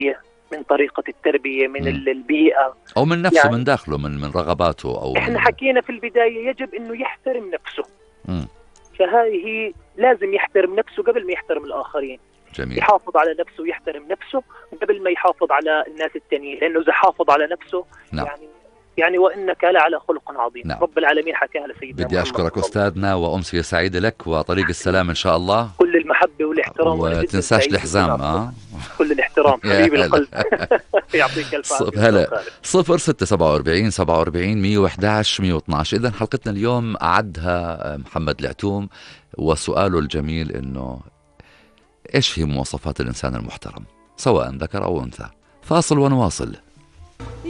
من طريقة التربية، من البيئة، أو من نفسه، يعني من داخله، من رغباته، أو احنا حكينا في البداية يجب انه يحترم نفسه. مم. فهاي هي، لازم يحترم نفسه قبل ما يحترم الآخرين. جميل. يحافظ على نفسه ويحترم نفسه قبل ما يحافظ على الناس التانيين، لأنه إذا حافظ على نفسه نعم. يعني وإنك لعلى خلق عظيم. نعم. رب العالمين حكاها لسيدنا بدي محمد أشكرك صلى الله عليه أستاذنا، وأمسية سعيدة لك وطريق السلام إن شاء الله. وسلم. كل المحبة والاحترام، وأنا جدا وتنساش سعيد الحزام. كل الاحترام يا حبيب هلا. القلب. يعطيك الف عافية. هلا. 0647 إذن حلقتنا اليوم أعدها محمد العتوم، وسؤاله الجميل إنه إيش هي مواصفات الإنسان المحترم، سواء ذكر أو أنثى؟ فاصل ونواصل.